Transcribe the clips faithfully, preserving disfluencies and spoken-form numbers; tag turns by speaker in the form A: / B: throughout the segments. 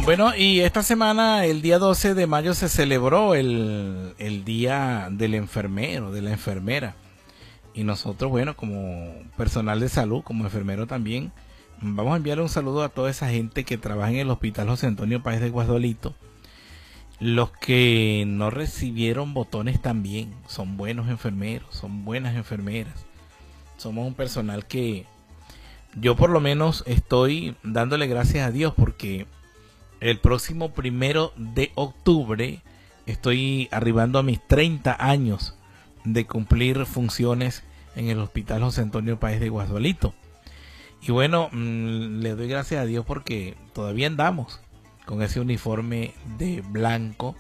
A: Bueno, y esta semana, el día doce de mayo, se celebró el, el Día del Enfermero, de la Enfermera. Y nosotros, bueno, como personal de salud, como enfermero también, vamos a enviar un saludo a toda esa gente que trabaja en el Hospital José Antonio Páez de Guasdualito. Los que no recibieron botones también son buenos enfermeros, son buenas enfermeras. Somos un personal que yo por lo menos estoy dándole gracias a Dios, porque el próximo primero de octubre estoy arribando a mis treinta años de cumplir funciones en el Hospital José Antonio Páez de Guasdualito. Y bueno, mmm, le doy gracias a Dios porque todavía andamos con ese uniforme de blanco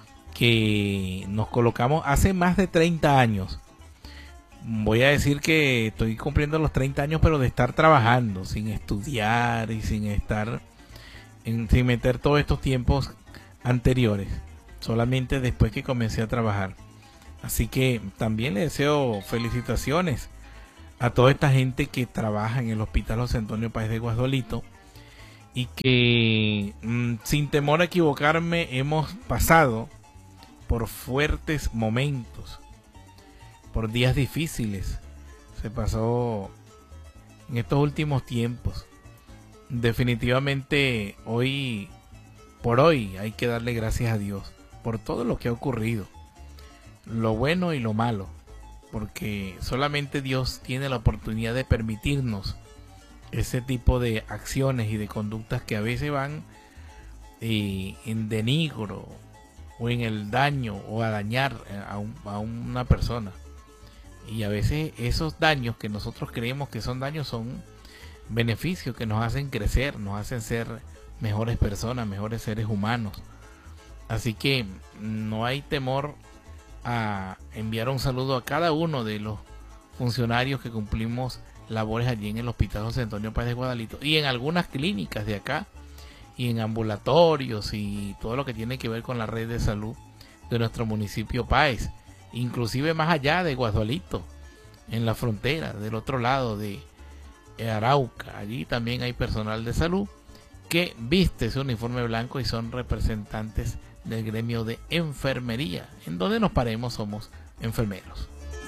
A: que nos colocamos hace más de treinta años. Voy a decir que estoy cumpliendo los treinta años, pero de estar trabajando, sin estudiar y sin estar, en, sin meter todos estos tiempos anteriores, solamente después que comencé a trabajar. Así que también le deseo felicitaciones a toda esta gente que trabaja en el Hospital José Antonio Páez de Guasdualito y que mmm, sin temor a equivocarme hemos pasado por fuertes momentos, por días difíciles. Se pasó en estos últimos tiempos. Definitivamente hoy por hoy hay que darle gracias a Dios por todo lo que ha ocurrido, lo bueno y lo malo, porque solamente Dios tiene la oportunidad de permitirnos ese tipo de acciones y de conductas que a veces van eh, en denigro o en el daño o a dañar a, un, a una persona. Y a veces esos daños que nosotros creemos que son daños son beneficios que nos hacen crecer, nos hacen ser mejores personas, mejores seres humanos. Así que no hay temor a enviar un saludo a cada uno de los funcionarios que cumplimos labores allí en el Hospital José Antonio Páez de Guasdualito y en algunas clínicas de acá y en ambulatorios y todo lo que tiene que ver con la red de salud de nuestro municipio Páez, inclusive más allá de Guasdualito, en la frontera del otro lado de Arauca. Allí también hay personal de salud que viste ese uniforme blanco y son representantes del gremio de enfermería. En donde nos paremos somos enfermeros.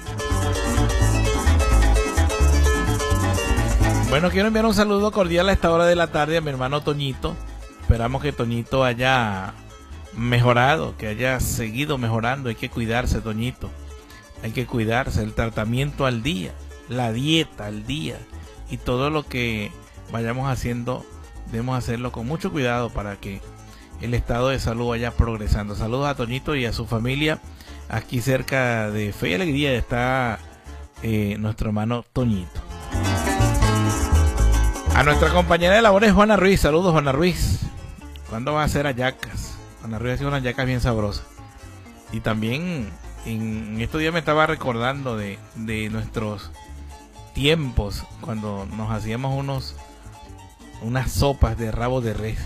A: Bueno, quiero enviar un saludo cordial a esta hora de la tarde a mi hermano Toñito. Esperamos que Toñito haya mejorado, que haya seguido mejorando. Hay que cuidarse, Toñito. Hay que cuidarse, el tratamiento al día, la dieta al día y todo lo que vayamos haciendo, debemos hacerlo con mucho cuidado para que el estado de salud vaya progresando. Saludos a Toñito y a su familia. Aquí cerca de Fe y Alegría está eh, nuestro hermano Toñito. A nuestra compañera de labores, Juana Ruiz. Saludos, Juana Ruiz. ¿Cuándo va a hacer hallacas? Juana Ruiz hace unas hallacas bien sabrosas. Y también en estos días me estaba recordando de, de nuestros tiempos cuando nos hacíamos unos unas sopas de rabo de res.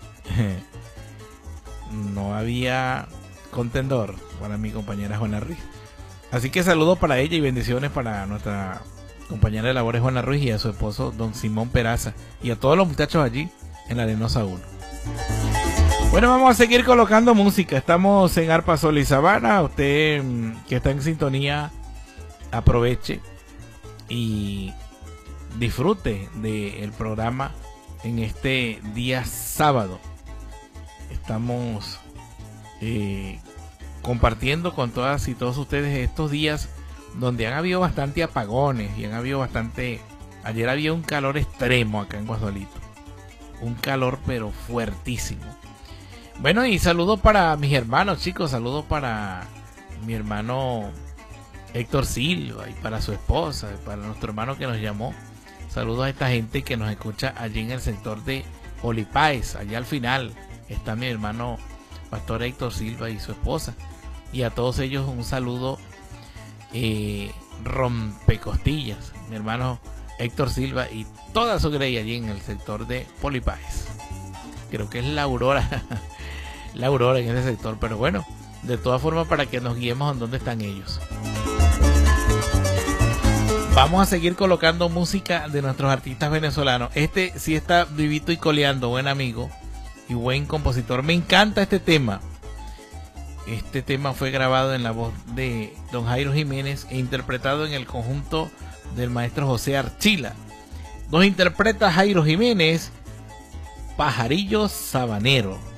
A: No había contendor para mi compañera Juana Ruiz. Así que saludos para ella y bendiciones para nuestra compañera de labores Juana Ruiz y a su esposo don Simón Peraza y a todos los muchachos allí en la Arenosa uno. Bueno, vamos a seguir colocando música. Estamos en Arpa, Sol y Sabana. Usted que está en sintonía, aproveche y disfrute del programa en este día sábado. Estamos eh, compartiendo con todas y todos ustedes estos días donde han habido bastante apagones y han habido bastante... Ayer había un calor extremo acá en Guasdualito. Un calor pero fuertísimo. Bueno, y saludos para mis hermanos, chicos. Saludos para mi hermano Héctor Silva y para su esposa, y para nuestro hermano que nos llamó. Saludos a esta gente que nos escucha allí en el sector de Olipáez. Allá al final está mi hermano Pastor Héctor Silva y su esposa. Y a todos ellos un saludo eh, rompecostillas. Mi hermano Héctor Silva y toda su grey allí en el sector de Olipáez. Creo que es la Aurora. La Aurora en ese sector. Pero bueno, de todas formas para que nos guiemos en dónde están ellos. Vamos a seguir colocando música de nuestros artistas venezolanos. Este sí está vivito y coleando, buen amigo. y buen compositor. Me encanta este tema. Este tema fue grabado en la voz de don Jairo Jiménez e interpretado en el conjunto del maestro José Archila. Nos interpreta Jairo Jiménez, Pajarillo Sabanero.